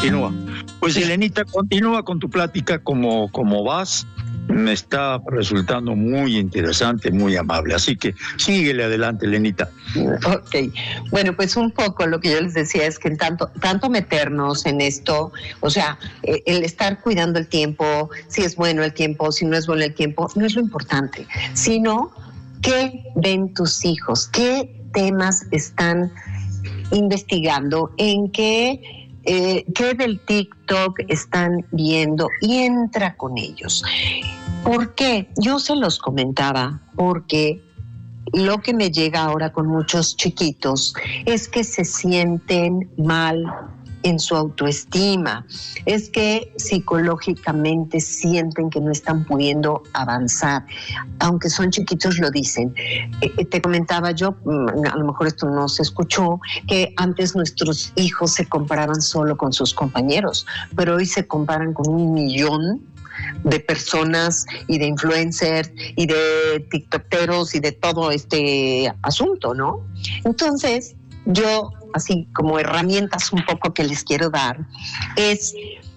continúa. Pues Elenita, continúa con tu plática como vas. Me está resultando muy interesante, muy amable. Así que síguele adelante, Elenita. Ok. Bueno, pues un poco lo que yo les decía es que tanto meternos en esto, o sea, el estar cuidando el tiempo, si es bueno el tiempo, si no es bueno el tiempo, no es lo importante, sino qué ven tus hijos, qué temas están investigando, en qué del TikTok están viendo y entra con ellos. ¿Por qué? Yo se los comentaba porque lo que me llega ahora con muchos chiquitos es que se sienten mal en su autoestima, es que psicológicamente sienten que no están pudiendo avanzar, aunque son chiquitos lo dicen. Te comentaba yo, a lo mejor esto no se escuchó, que antes nuestros hijos se comparaban solo con sus compañeros, pero hoy se comparan con 1 millón de personas y de influencers y de tiktokeros y de todo este asunto, ¿no? Entonces, yo, así como herramientas un poco que les quiero dar, es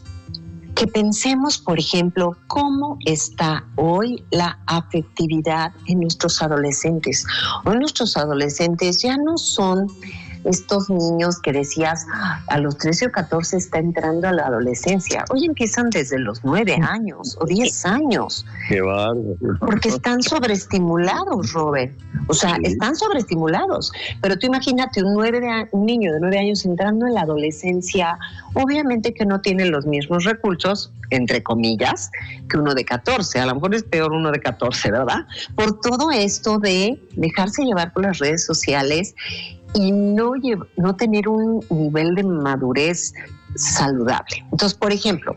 que pensemos, por ejemplo, cómo está hoy la afectividad en nuestros adolescentes. Hoy nuestros adolescentes ya no son estos niños que decías, a los 13 o 14 está entrando a la adolescencia. Hoy empiezan desde los 9 años o 10 años. Qué bárbaro. Porque están sobreestimulados, Robert. O sea, sí, están sobreestimulados. Pero tú imagínate un niño de 9 años entrando en la adolescencia, obviamente que no tiene los mismos recursos, entre comillas, que uno de 14. A lo mejor es peor uno de 14, ¿verdad? Por todo esto de dejarse llevar por las redes sociales y no tener un nivel de madurez saludable. Entonces, por ejemplo,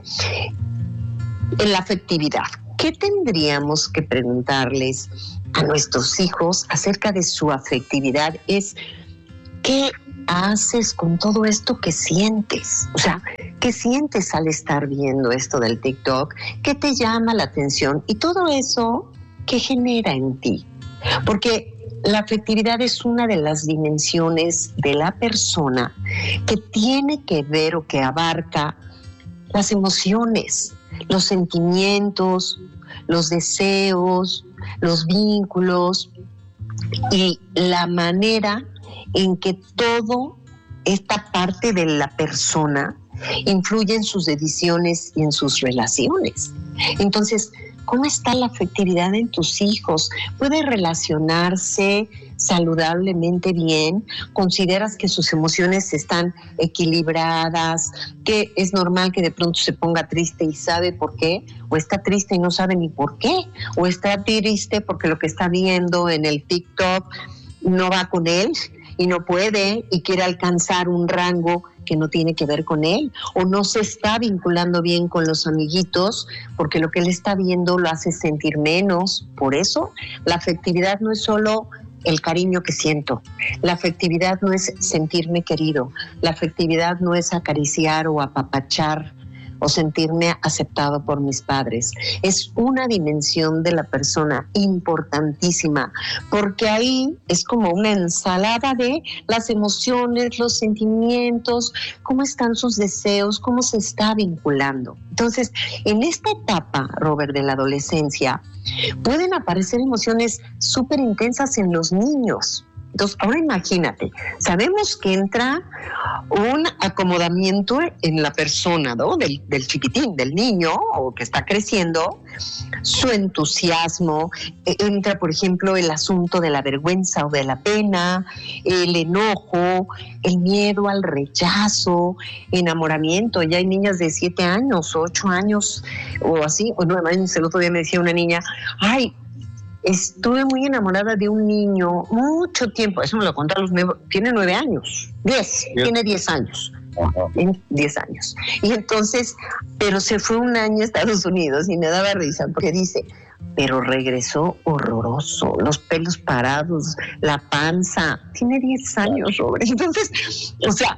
en la afectividad, ¿qué tendríamos que preguntarles a nuestros hijos acerca de su afectividad? Es, ¿qué haces con todo esto que sientes? O sea, ¿qué sientes al estar viendo esto del TikTok? ¿Qué te llama la atención? Y todo eso, ¿qué genera en ti? Porque la afectividad es una de las dimensiones de la persona que tiene que ver o que abarca las emociones, los sentimientos, los deseos, los vínculos y la manera en que toda esta parte de la persona influye en sus decisiones y en sus relaciones. Entonces, ¿cómo está la afectividad en tus hijos? ¿Puede relacionarse saludablemente bien? ¿Consideras que sus emociones están equilibradas? ¿Que es normal que de pronto se ponga triste y sabe por qué? ¿O está triste y no sabe ni por qué? ¿O está triste porque lo que está viendo en el TikTok no va con él y no puede y quiere alcanzar un rango que no tiene que ver con él, o no se está vinculando bien con los amiguitos porque lo que él está viendo lo hace sentir menos? Por eso la afectividad no es solo el cariño que siento, la afectividad no es sentirme querido, la afectividad no es acariciar o apapachar o sentirme aceptado por mis padres. Es una dimensión de la persona importantísima, porque ahí es como una ensalada de las emociones, los sentimientos, cómo están sus deseos, cómo se está vinculando. Entonces, en esta etapa, Robert, de la adolescencia, pueden aparecer emociones súper intensas en los niños. Entonces, ahora imagínate, sabemos que entra un acomodamiento en la persona, ¿no? Del chiquitín, del niño, o que está creciendo, su entusiasmo, entra, por ejemplo, el asunto de la vergüenza o de la pena, el enojo, el miedo al rechazo, enamoramiento. Ya hay niñas de 7 años, 8 años, o así, o 9 años. El otro día me decía una niña, ¡ay! Estuve muy enamorada de un niño mucho tiempo, eso me lo contó a los 9, tiene 9 años, 10, tiene 10 años. En 10 años. Y entonces, pero se fue un año a Estados Unidos y me daba risa porque dice, pero regresó horroroso, los pelos parados, la panza, tiene 10 años, Robert. Entonces, o sea,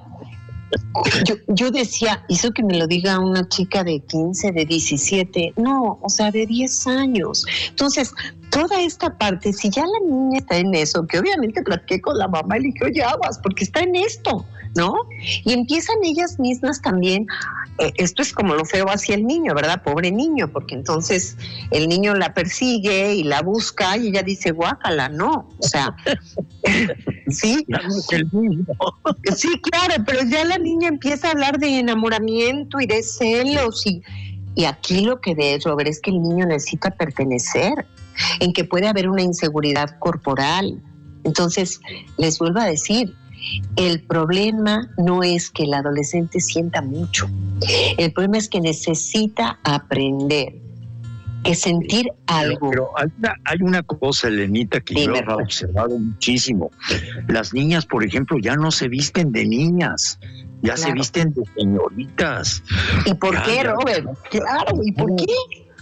yo decía, hizo que me lo diga una chica de 15, de 17, no, o sea, de 10 años. Entonces, toda esta parte, si ya la niña está en eso, que obviamente platiqué con la mamá y le dije, oye, aguas, porque está en esto, ¿no? Y empiezan ellas mismas también, esto es como lo feo hacia el niño, ¿verdad? Pobre niño, porque entonces el niño la persigue y la busca y ella dice, guácala, no, o sea, sí, sí, claro, pero ya la niña empieza a hablar de enamoramiento y de celos y aquí lo que ves, Robert, es que el niño necesita pertenecer, en que puede haber una inseguridad corporal. Entonces, les vuelvo a decir, el problema no es que el adolescente sienta mucho. El problema es que necesita aprender que sentir algo. Pero hay una cosa, Elenita, que yo he observado muchísimo. Las niñas, por ejemplo, ya no se visten de niñas, ya se visten de señoritas. ¿Y por qué, Robert? Claro, ¿y por qué?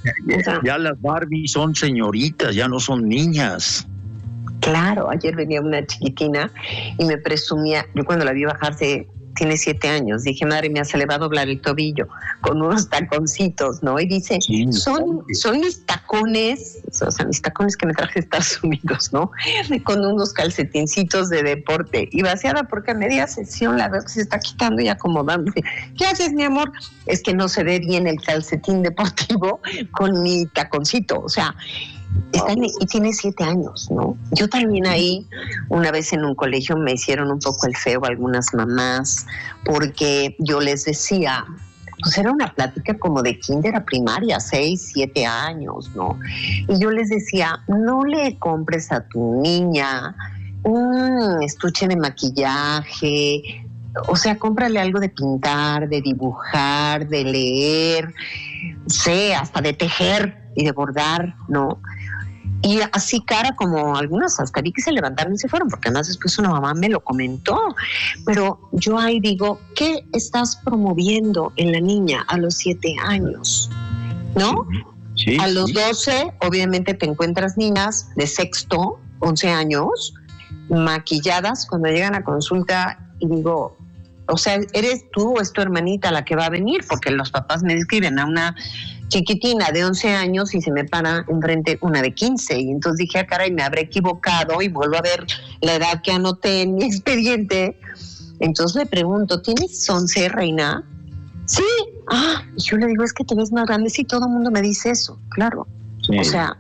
Ya las Barbie son señoritas, ya no son niñas. Claro, ayer venía una chiquitina y me presumía, yo cuando la vi bajarse, tiene 7 años, dije, madre mía, se le va a doblar el tobillo con unos taconcitos, ¿no? Y dice, son mis tacones, o sea, mis tacones que me traje de Estados Unidos, ¿no? Con unos calcetincitos de deporte. Y vaciada porque a media sesión la veo que se está quitando y acomodando. ¿Qué haces, mi amor? Es que no se ve bien el calcetín deportivo con mi taconcito, o sea... y tiene 7 años, ¿no? Yo también ahí, una vez en un colegio me hicieron un poco el feo algunas mamás, porque yo les decía, pues era una plática como de kinder a primaria, 6, 7 años, ¿no? Y yo les decía, no le compres a tu niña un estuche de maquillaje, o sea, cómprale algo de pintar, de dibujar, de leer, sé, hasta de tejer y de bordar, ¿no? Y así cara como algunas hasta vi que se levantaron y se fueron, porque además después una mamá me lo comentó. Pero yo ahí digo, ¿qué estás promoviendo en la niña a los 7 años? ¿No? Sí, a los 12, obviamente te encuentras niñas de sexto, 11 años, maquilladas cuando llegan a consulta y digo, o sea, ¿eres tú o es tu hermanita la que va a venir? Porque los papás me describen a una chiquitina de 11 años y se me para enfrente una de 15. Y entonces dije, caray, me habré equivocado y vuelvo a ver la edad que anoté en mi expediente. Entonces le pregunto, ¿tienes 11, reina? Sí. Y yo le digo, es que te ves más grande. Sí, todo el mundo me dice eso, claro. Sí. O sea,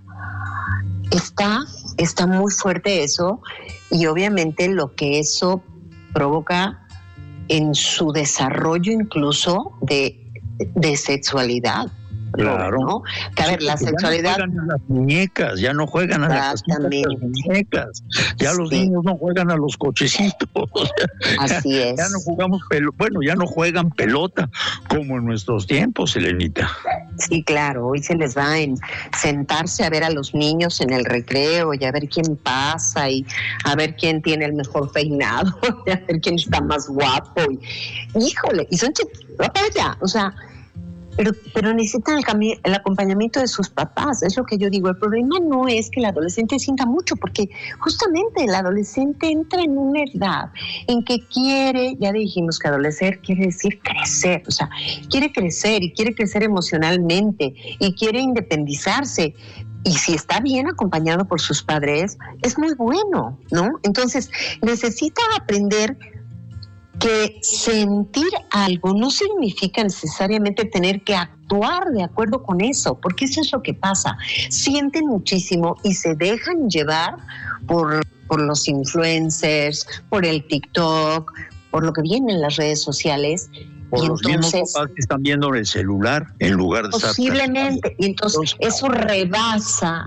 está muy fuerte eso y obviamente lo que eso provoca en su desarrollo incluso de sexualidad. Claro. ¿No? Que a ver, la sexualidad. Ya no juegan a las muñecas, ya no juegan a las muñecas, ya los niños no juegan a los cochecitos. Así es. Ya no jugamos ya no juegan pelota como en nuestros tiempos, Elenita. Sí, claro, hoy se les va en sentarse a ver a los niños en el recreo y a ver quién pasa y a ver quién tiene el mejor peinado, y a ver quién está más guapo. Híjole, y son vaya, o sea. Pero necesitan el acompañamiento de sus papás, es lo que yo digo. El problema no es que el adolescente sienta mucho, porque justamente el adolescente entra en una edad en que quiere, ya dijimos que adolecer quiere decir crecer, o sea, quiere crecer y quiere crecer emocionalmente y quiere independizarse. Y si está bien acompañado por sus padres, es muy bueno, ¿no? Entonces, necesita aprender que sentir algo no significa necesariamente tener que actuar de acuerdo con eso, porque eso es lo que pasa. Sienten muchísimo y se dejan llevar por los influencers, por el TikTok, por lo que viene en las redes sociales. Por los mismos papás que están viendo en el celular en lugar de posiblemente. Y entonces eso rebasa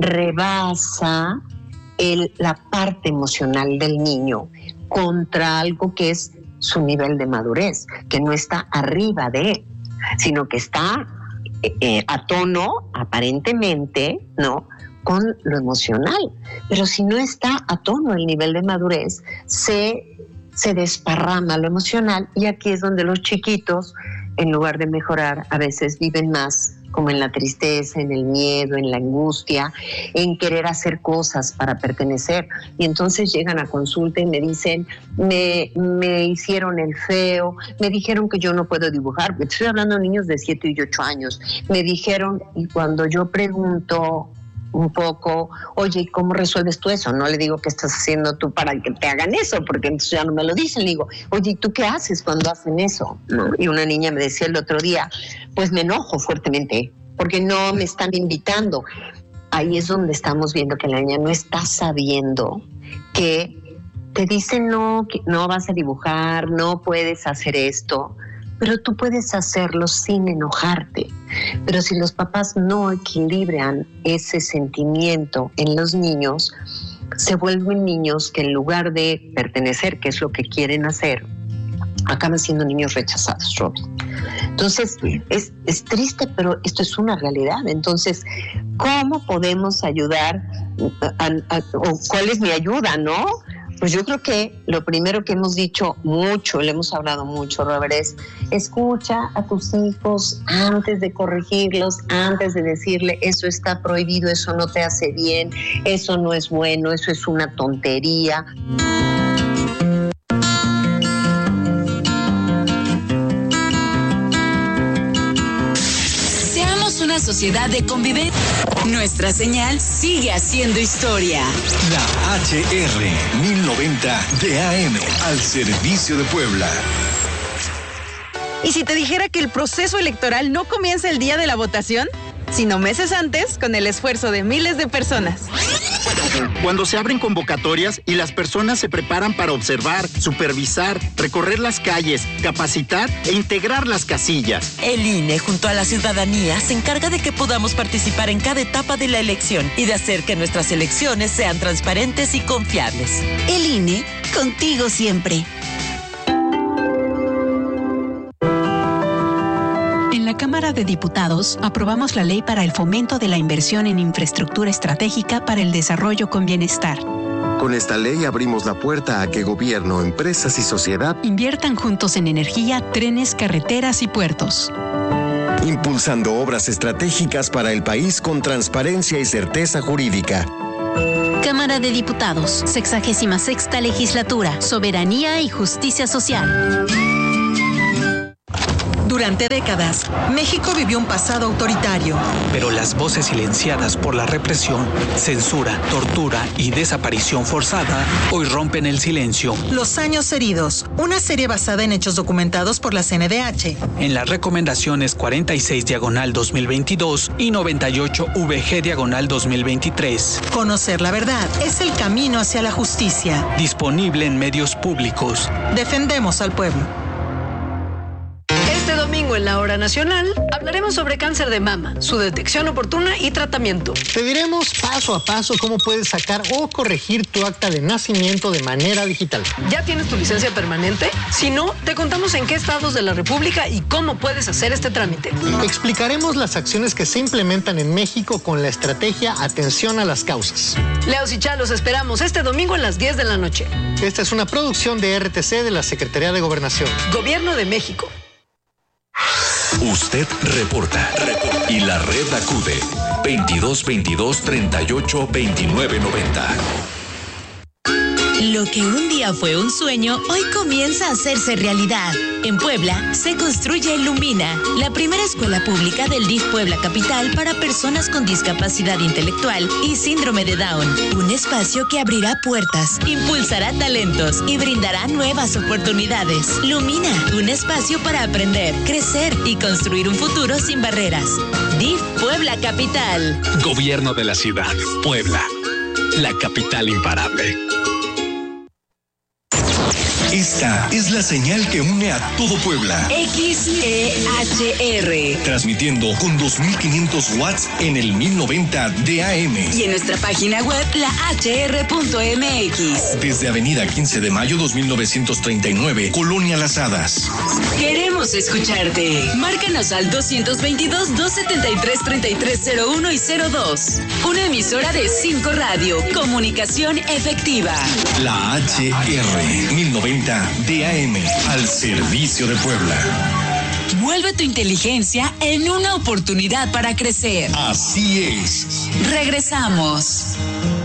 la parte emocional del niño contra algo que es su nivel de madurez, que no está arriba de él, sino que está a tono, aparentemente, ¿no?, con lo emocional. Pero si no está a tono el nivel de madurez, se desparrama lo emocional, y aquí es donde los chiquitos, en lugar de mejorar, a veces viven más como en la tristeza, en el miedo, en la angustia, en querer hacer cosas para pertenecer. Y entonces llegan a consulta y me dicen, me hicieron el feo, me dijeron que yo no puedo dibujar. Estoy hablando de niños de 7 y 8 años. Me dijeron, y cuando yo pregunto, un poco, oye, ¿cómo resuelves tú eso? No le digo qué estás haciendo tú para que te hagan eso, porque entonces ya no me lo dicen. Le digo, oye, ¿y tú qué haces cuando hacen eso? ¿No? Y una niña me decía el otro día, pues me enojo fuertemente, porque no me están invitando. Ahí es donde estamos viendo que la niña no está sabiendo que te dicen no, que no vas a dibujar, no puedes hacer esto, pero tú puedes hacerlo sin enojarte. Pero si los papás no equilibran ese sentimiento en los niños, se vuelven niños que en lugar de pertenecer, que es lo que quieren hacer, acaban siendo niños rechazados, Robbie. Entonces, es triste, pero esto es una realidad. Entonces, ¿cómo podemos ayudar? ¿O cuál es mi ayuda, no? Pues yo creo que lo primero que hemos dicho mucho, le hemos hablado mucho, Robert, es escucha a tus hijos antes de corregirlos, antes de decirle eso está prohibido, eso no te hace bien, eso no es bueno, eso es una tontería. Una sociedad de convivencia. Nuestra señal sigue haciendo historia. La HR 1090 de AM al servicio de Puebla. ¿Y si te dijera que el proceso electoral no comienza el día de la votación, sino meses antes, con el esfuerzo de miles de personas? Cuando se abren convocatorias y las personas se preparan para observar, supervisar, recorrer las calles, capacitar e integrar las casillas. El INE, junto a la ciudadanía, se encarga de que podamos participar en cada etapa de la elección y de hacer que nuestras elecciones sean transparentes y confiables. El INE, contigo siempre. En la Cámara de Diputados aprobamos la ley para el fomento de la inversión en infraestructura estratégica para el desarrollo con bienestar. Con esta ley abrimos la puerta a que gobierno, empresas y sociedad inviertan juntos en energía, trenes, carreteras y puertos. Impulsando obras estratégicas para el país con transparencia y certeza jurídica. Cámara de Diputados, 66ª Legislatura, Soberanía y Justicia Social. Durante décadas, México vivió un pasado autoritario. Pero las voces silenciadas por la represión, censura, tortura y desaparición forzada hoy rompen el silencio. Los años heridos, una serie basada en hechos documentados por la CNDH. En las recomendaciones 46/2022 y 98/VG/2023. Conocer la verdad es el camino hacia la justicia. Disponible en medios públicos. Defendemos al pueblo. Este domingo en la Hora Nacional hablaremos sobre cáncer de mama, su detección oportuna y tratamiento. Te diremos paso a paso cómo puedes sacar o corregir tu acta de nacimiento de manera digital. ¿Ya tienes tu licencia permanente? Si no, te contamos en qué estados de la República y cómo puedes hacer este trámite. Explicaremos las acciones que se implementan en México con la estrategia Atención a las Causas. Leos y Chá, los esperamos este domingo a las 10 de la noche. Esta es una producción de RTC de la Secretaría de Gobernación. Gobierno de México. Usted reporta y la red acude 2222 38 29 90. Lo que un día fue un sueño, hoy comienza a hacerse realidad. En Puebla se construye Lumina, la primera escuela pública del DIF Puebla Capital para personas con discapacidad intelectual y síndrome de Down. Un espacio que abrirá puertas, impulsará talentos y brindará nuevas oportunidades. Lumina, un espacio para aprender, crecer y construir un futuro sin barreras. DIF Puebla Capital. Gobierno de la ciudad, Puebla, la capital imparable. Esta es la señal que une a todo Puebla. XEHR. Transmitiendo con 2500 watts en el 1090 de AM. Y en nuestra página web, lahr.mx. Desde Avenida 15 de Mayo 2939, Colonia Las Hadas. Queremos escucharte. Márcanos al 222-273-3301 y 02. Una emisora de 5 Radio. Comunicación efectiva. La HR 1090 DAM al servicio de Puebla. Vuelve tu inteligencia en una oportunidad para crecer. Así es. Regresamos.